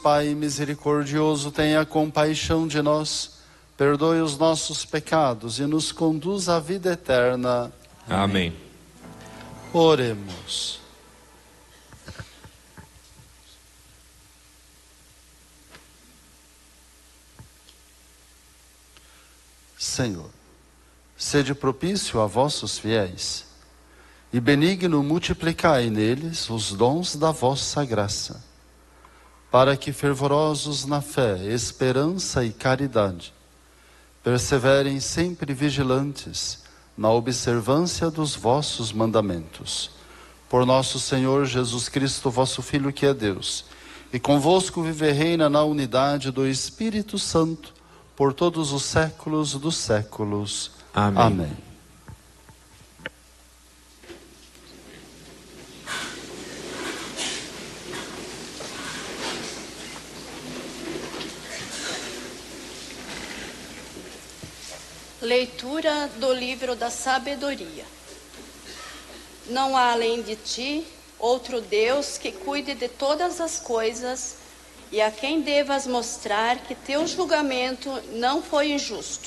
Pai misericordioso, tenha compaixão de nós, perdoe os nossos pecados e nos conduza à vida eterna. Amém. Oremos. Senhor, sede propício a vossos fiéis e benigno multiplicai neles os dons da vossa graça, para que, fervorosos na fé, esperança e caridade, perseverem sempre vigilantes na observância dos vossos mandamentos. Por nosso Senhor Jesus Cristo, vosso Filho, que é Deus, e convosco vive e reina na unidade do Espírito Santo, por todos os séculos dos séculos. Amém. Amém. Leitura do livro da sabedoria. Não há além de ti outro Deus que cuide de todas as coisas e a quem devas mostrar que teu julgamento não foi injusto.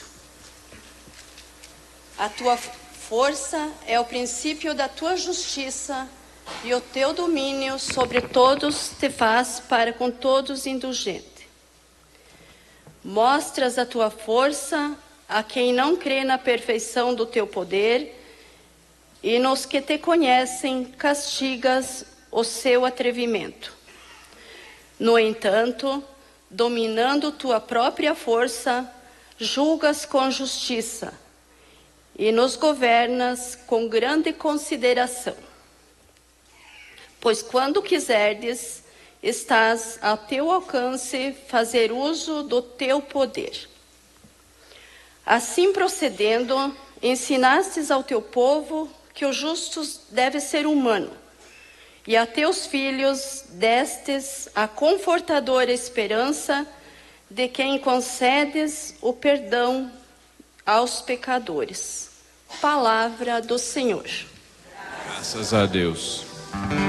A tua força é o princípio da tua justiça e o teu domínio sobre todos te faz para com todos indulgente. Mostras a tua força a quem não crê na perfeição do teu poder, e nos que te conhecem castigas o seu atrevimento. No entanto, dominando tua própria força, julgas com justiça e nos governas com grande consideração. Pois quando quiserdes, estás a teu alcance fazer uso do teu poder. Assim procedendo, ensinastes ao teu povo que o justo deve ser humano, e a teus filhos destes a confortadora esperança de quem concedes o perdão aos pecadores. Palavra do Senhor. Graças a Deus.